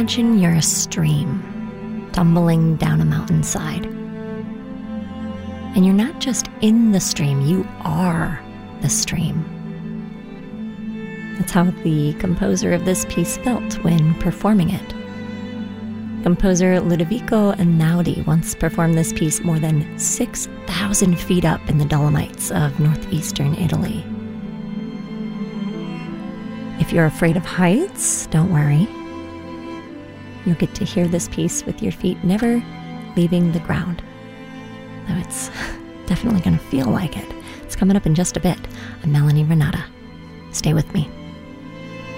Imagine you're a stream tumbling down a mountainside. And you're not just in the stream, you are the stream. That's how the composer of this piece felt when performing it. Composer Ludovico Einaudi once performed this piece more than 6,000 feet up in the Dolomites of northeastern Italy. If you're afraid of heights, don't worry. You'll get to hear this piece with your feet never leaving the ground. Though it's definitely going to feel like it. It's coming up in just a bit. I'm Melanie Renata. Stay with me.